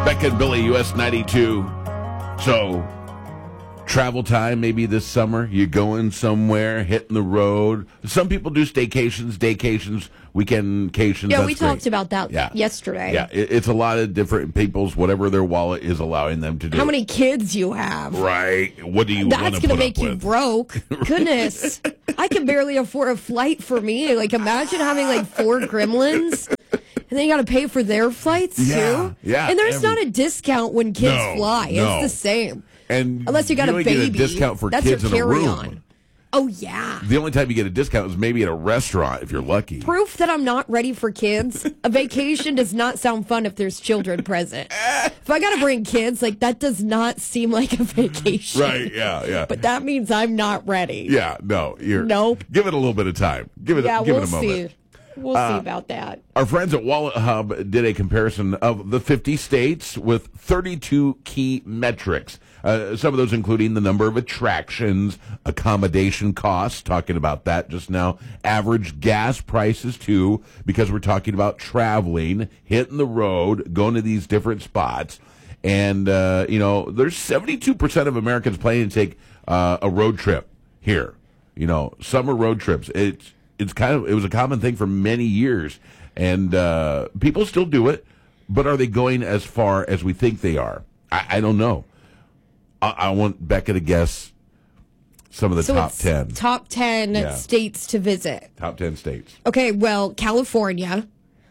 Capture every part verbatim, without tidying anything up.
Becca and Billy, U S ninety-two. So, travel time maybe this summer. You're going somewhere, hitting the road. Some people do staycations, daycations, weekendcations. Yeah, That's we great. talked about that yeah. yesterday. Yeah, it, it's a lot of different people's, whatever their wallet is allowing them to do. How many kids you have? Right. What do you want That's to going to put make up you with? broke. Goodness. I can barely afford a flight for me. Like, imagine having like four gremlins. And then you got to pay for their flights, Yeah, too? yeah, And there's every- not a discount when kids No, fly. no. It's the same. And Unless you got you a only baby. get a discount for That's kids your in a room. carry-on. Oh, yeah. The only time you get a discount is maybe at a restaurant if you're lucky. Proof that I'm not ready for kids. A vacation does not sound fun if there's children present. If I got to bring kids, like, that does not seem like a vacation. Right, yeah, yeah. But that means I'm not ready. Yeah, no. You're, Nope. Give it a little bit of time. Give it, Yeah, give we'll it a moment. see. We'll Uh, see about that. Our friends at Wallet Hub did a comparison of the fifty states with thirty-two key metrics. Uh, some of those including the number of attractions, accommodation costs, talking about that just now, average gas prices too, because we're talking about traveling, hitting the road, going to these different spots. And, uh, you know, there's seventy-two percent of Americans planning to take uh, a road trip here. You know, summer road trips. It's It's kind of it was a common thing for many years, and uh, people still do it. But are they going as far as we think they are? I, I don't know. I, I want Becca to guess some of the So top it's ten. Top ten Yeah. states to visit. Top ten states. Okay, well, California.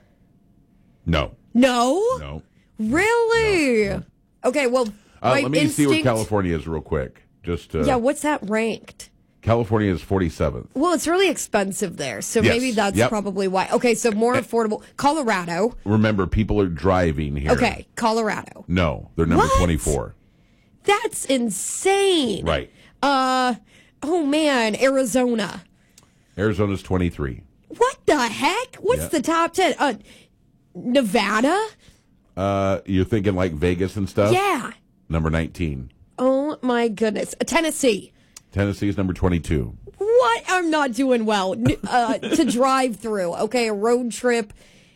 No, No? no. Really? No, no. Okay, well, Uh, my let me see where instinct- California is real quick. Just uh, Yeah, what's that ranked? California is forty-seventh. Well, it's really expensive there, so Yes. maybe that's Yep. probably why. Okay, so more affordable. Colorado. Remember, people are driving here. Okay, Colorado. No, they're number What? twenty-four. That's insane. Right. Uh, oh man, Arizona. Arizona's twenty-three. What the heck? What's Yeah. the top ten? Uh, Nevada? Uh, you're thinking like Vegas and stuff? Yeah. Number nineteen. Oh my goodness. Tennessee. Tennessee is number twenty-two. What? I'm not doing well. N- Uh, to drive through. Okay, a road trip.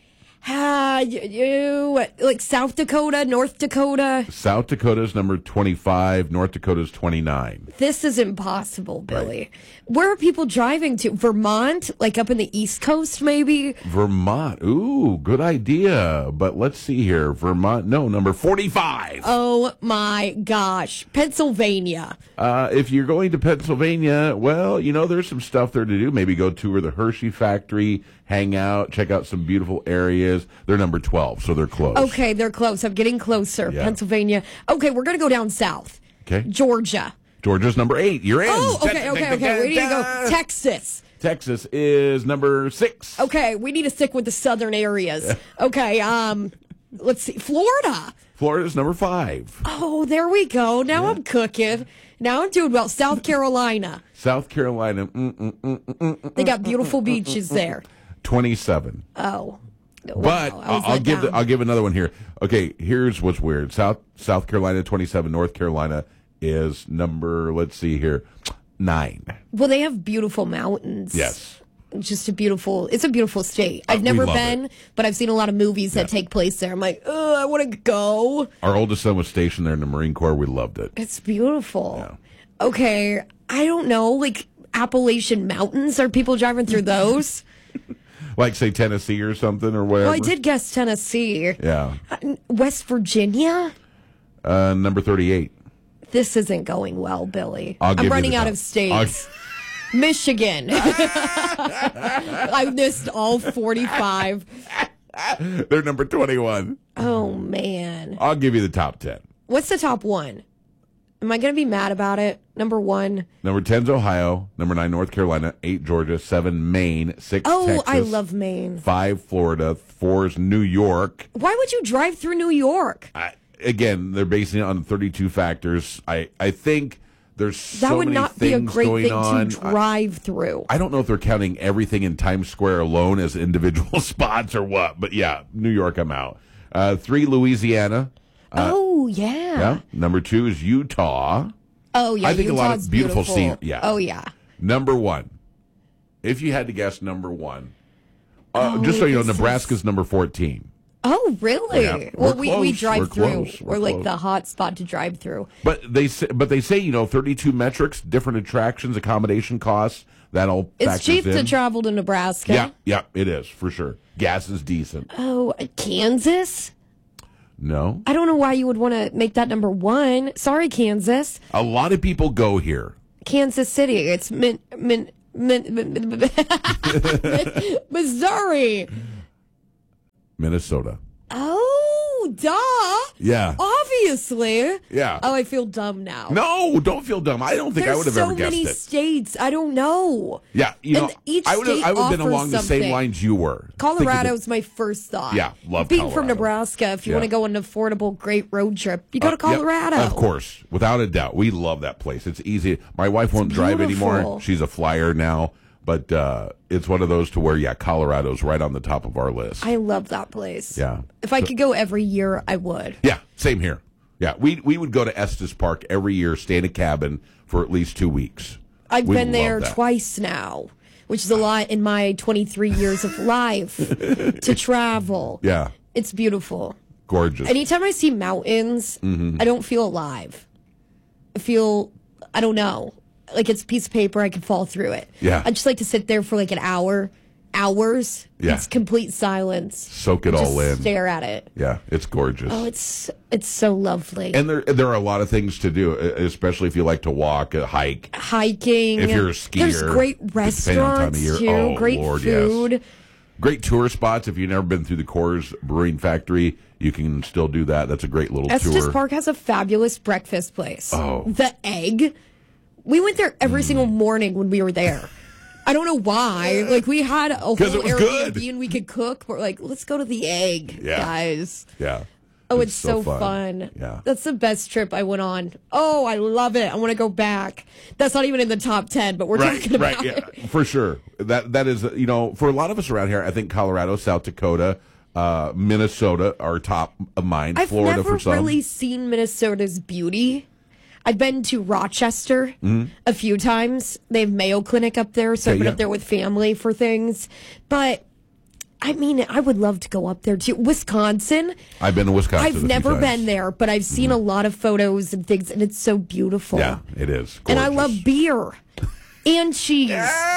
Ah, you, you like South Dakota, North Dakota. South Dakota is number twenty-five. North Dakota is twenty-nine. This is impossible, Billy. Right. Where are people driving to? Vermont? Like up in the East Coast, maybe? Vermont. Ooh, good idea. But let's see here. Vermont. No, number forty-five. Oh my gosh. Pennsylvania. Uh, if you're going to Pennsylvania, well, you know, there's some stuff there to do. Maybe go tour the Hershey factory, hang out, check out some beautiful areas. They're number twelve, so they're close. Okay, they're close. I'm getting closer. Yeah. Pennsylvania. Okay, we're going to go down south. Okay. Georgia. Georgia's number eight. You're in. Oh, okay, okay, okay. We need to go. Texas. Texas is number six. Okay, we need to stick with the southern areas. Okay, um, let's see. Florida. Florida's number five. Oh, there we go. Now I'm cooking. Now I'm doing well. South Carolina. South Carolina, mm, mm, mm, mm, mm, They got beautiful beaches there. twenty-seven. Oh. But Wow, I I'll, was I'll let give the, down. I'll give another one here. Okay, here's what's weird. South South Carolina twenty-seven, North Carolina is number. Let's see here, nine. Well, they have beautiful mountains. Yes. Just a beautiful, it's a beautiful state. Uh, I've we never love been, it. but I've seen a lot of movies that Yeah. take place there. I'm like, oh, I want to go. Our oldest son was stationed there in the Marine Corps. We loved it. It's beautiful. Yeah. Okay, I don't know, like Appalachian Mountains. Are people driving through those? Like say Tennessee or something or whatever. Well, I did guess Tennessee. Yeah. Uh, West Virginia? Uh, number thirty-eight. This isn't going well, Billy. I'll give I'm you running the out top. of states. Michigan. I missed all forty-five. They're number twenty-one. Oh, man. I'll give you the top ten. What's the top one? Am I going to be mad about it? Number one. Number ten is Ohio. Number nine, North Carolina. Eight, Georgia. Seven, Maine. Six, Oh, Texas. I love Maine. Five, Florida. Four is New York. Why would you drive through New York? I, again, they're basing it on thirty-two factors. I, I think there's That so would many not be a things great going thing on. to drive through. I, I don't know if they're counting everything in Times Square alone as individual spots or what, but yeah, New York, I'm out. Uh, three, Louisiana. Uh, oh, yeah. Yeah. Number two is Utah. Oh, yeah. I think a lot of Utah's beautiful beautiful. scene- yeah. Oh, yeah. Number one. If you had to guess number one, uh, Oh, just so you know, this is- Nebraska's number fourteen. Oh, really? Yeah, well, we're we, we close. drive We're through. close. We're, We're like close. the hot spot to drive through. But they say, but they say, you know, thirty-two metrics, different attractions, accommodation costs. That all It's factors cheap in. to travel to Nebraska. Yeah, yeah, it is for sure. Gas is decent. Oh, Kansas? No, I don't know why you would want to make that number one. Sorry, Kansas. a lot of people go here. Kansas City. It's min, min, min, min, min, min- Missouri. Minnesota. Oh, duh. Yeah. Obviously. Yeah. Oh, I feel dumb now. No, don't feel dumb. I don't think There's I would have so ever guessed many it. states. I don't know. Yeah, you know, And each I would have state I would have been offers along the same something. lines you were. Colorado's my first thought. Yeah, love Being Colorado. from Nebraska, if you Yeah. want to go on an affordable, great road trip, you go to Uh, yeah, Colorado. of course, without a doubt. We love that place. It's easy. My wife won't drive anymore. beautiful. She's a flyer now. But uh, it's one of those to where, yeah, Colorado's right on the top of our list. I love that place. Yeah. If I could go every year, I would. Yeah, same here. Yeah, we we would go to Estes Park every year, stay in a cabin for at least two weeks. I've We been love there that. twice now, which is a lot in my twenty-three years of life to travel. Yeah, It's beautiful. gorgeous. Anytime I see mountains, Mm-hmm. I don't feel alive. I feel, I don't know, like it's a piece of paper, I could fall through it. Yeah. I just like to sit there for like an hour, hours. Yeah. It's complete silence. Soak it and all just in. Stare at it. Yeah, it's gorgeous. Oh, it's it's so lovely. And there there are a lot of things to do, especially if you like to walk, uh, hike. Hiking. If you're a skier, There's great depending on time of restaurants year. too. Oh, great Lord, yes. food. Great tour spots. If you've never been through the Coors Brewing Factory, you can still do that. That's a great little Estes tour. Park has a fabulous breakfast place. Oh. The Egg. We went there every Mm. single morning when we were there. I don't know why. Like, we had a whole 'Cause it was Airbnb good. and we could cook. But we're like, let's go to the Egg, Yeah. guys. Yeah. Oh, it's, so, fun. Yeah. That's the best trip I went on. Oh, I love it. I want to go back. That's not even in the top ten, but we're Right, talking about right, yeah, it. for sure. That that is, you know, for a lot of us around here, I think Colorado, South Dakota, uh, Minnesota are top of mind. I've Florida never for some. really seen Minnesota's beauty. I've been to Rochester a few times. They have Mayo Clinic up there, so Okay, I've been yeah. up there with family for things. But I mean, I would love to go up there too. Wisconsin. I've been to Wisconsin. a I've few never times. been there, but I've seen a lot of photos and things, and it's so beautiful. Yeah, it is. And I Gorgeous. love beer and cheese.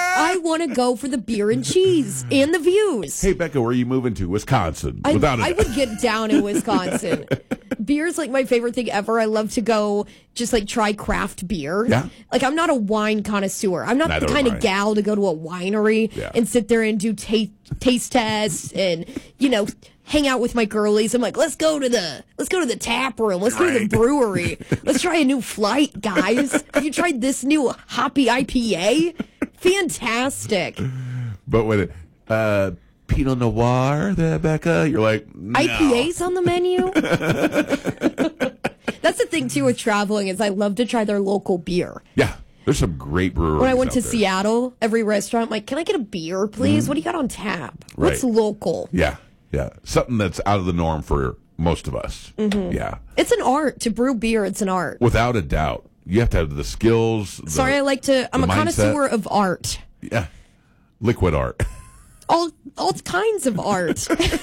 I want to go for the beer and cheese and the views. Hey, Becca, where are you moving to? Wisconsin. I, Without a I doubt. would get down in Wisconsin. Beer's like my favorite thing ever. I love to go just like try craft beer. Yeah. Like I'm not a wine connoisseur. I'm not Neither the kind am of I. gal to go to a winery Yeah. and sit there and do ta- taste tests and, you know, hang out with my girlies. I'm like, let's go to the let's go to the tap room. Let's go to the Right. brewery. Let's try a new flight, guys. Have you tried this new hoppy I P A? Fantastic. But when it, uh, Pinot Noir, there, Becca, you're like, no. I P As on the menu? That's the thing, too, with traveling is I love to try their local beer. Yeah, there's some great breweries. When I went out to there. Seattle, every restaurant, I'm like, can I get a beer, please? What do you got on tap? Right. What's local? Yeah, yeah, something that's out of the norm for most of us. Mm-hmm. Yeah, It's an art. To brew beer, it's an art. without a doubt, you have to have the skills. the- Sorry, I like to, I'm the a mindset. connoisseur of art. Yeah, liquid art. All, all kinds of art.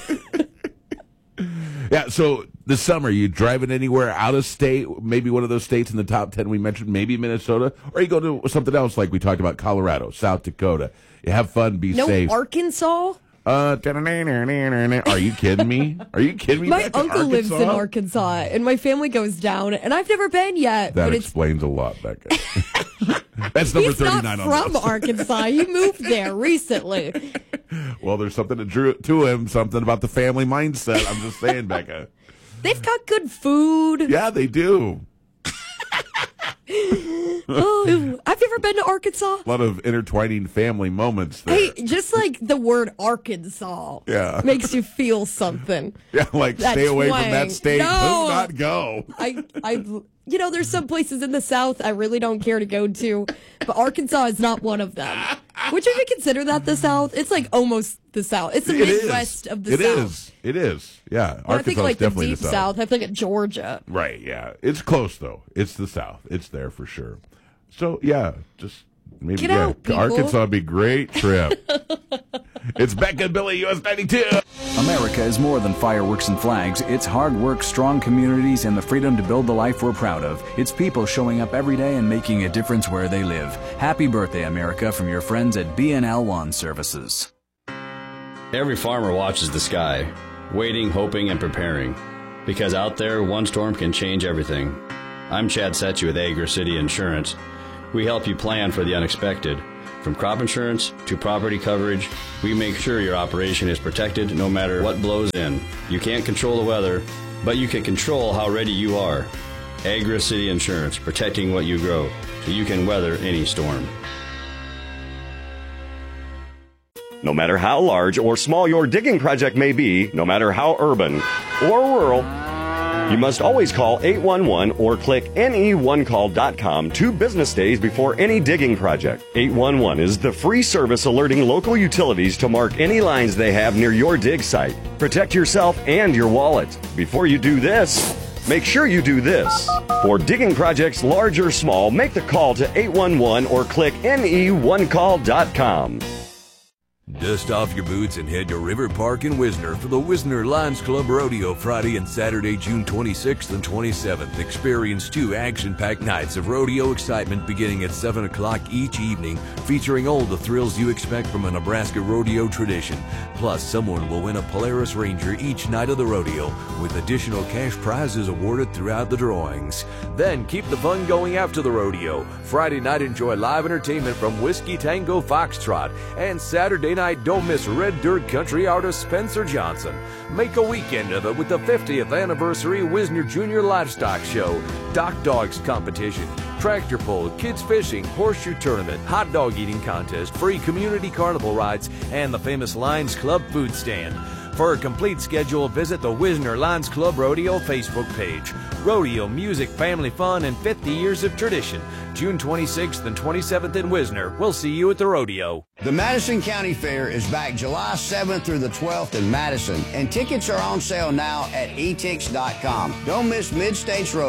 Yeah, so this summer, you driving anywhere out of state, maybe one of those states in the top ten we mentioned, maybe Minnesota, or you go to something else like we talked about, Colorado, South Dakota. You have fun, be No safe. Arkansas? Uh, are you kidding me? Are you kidding me? My Back to uncle lives in Arkansas? Arkansas, and my family goes down, and I've never been yet. That but it's explains a lot, Becca. That's number He's not thirty-nine on from the list. Arkansas. He moved there recently. Well, there's something that drew to him, something about the family mindset. I'm just saying, Becca. They've got good food. Yeah, they do. Oh, have you ever been to Arkansas? A lot of intertwining family moments there. Hey, just like the word Arkansas Yeah. makes you feel something. Yeah, like That stay away from twang. that state. No. Do not go. I, I, you know, there's some places in the South I really don't care to go to, but Arkansas is not one of them. Would you even consider that the South? It's like almost the South. It's the It is. Midwest of the It South. is. It is. Yeah. When I Arkansas think is like the definitely deep the South. South, I think of Georgia. Right, yeah. It's close, though. It's the South. It's there for sure. So, yeah, just maybe, Get yeah. out, people. Arkansas would be a great trip. It's Becca and Billy, U S ninety-two. America is more than fireworks and flags. It's hard work, strong communities, and the freedom to build the life we're proud of. It's people showing up every day and making a difference where they live. Happy birthday, America, from your friends at B N L Lawn Services. Every farmer watches the sky, waiting, hoping, and preparing. Because out there, one storm can change everything. I'm Chad Setchy with Agri City Insurance. We help you plan for the unexpected. From crop insurance to property coverage, we make sure your operation is protected no matter what blows in. You can't control the weather, but you can control how ready you are. Agri City Insurance, protecting what you grow, so you can weather any storm. No matter how large or small your digging project may be, no matter how urban or rural, you must always call eight one one or click N E one call dot com two business days before any digging project. eight one one is the free service alerting local utilities to mark any lines they have near your dig site. Protect yourself and your wallet. Before you do this, make sure you do this. For digging projects large or small, make the call to eight one one or click N E one call dot com. Dust off your boots and head to River Park in Wisner for the Wisner Lions Club Rodeo Friday and Saturday, June twenty-sixth and twenty-seventh. Experience two action-packed nights of rodeo excitement beginning at seven o'clock each evening, featuring all the thrills you expect from a Nebraska rodeo tradition. Plus, someone will win a Polaris Ranger each night of the rodeo, with additional cash prizes awarded throughout the drawings. Then, keep the fun going after the rodeo. Friday night, enjoy live entertainment from Whiskey Tango Foxtrot, and Saturday night, don't miss Red Dirt country artist Spencer Johnson. Make a weekend of it with the fiftieth anniversary Wisner Junior Livestock Show, Dock Dogs competition, tractor pull, kids fishing, horseshoe tournament, hot dog eating contest, free community carnival rides, and the famous Lions Club food stand. For a complete schedule, visit the Wisner Lions Club Rodeo Facebook page. Rodeo, music, family fun, and fifty years of tradition. June twenty-sixth and twenty-seventh in Wisner. We'll see you at the rodeo. The Madison County Fair is back July seventh through the twelfth in Madison, and tickets are on sale now at e tix dot com. Don't miss Mid-States Rodeo.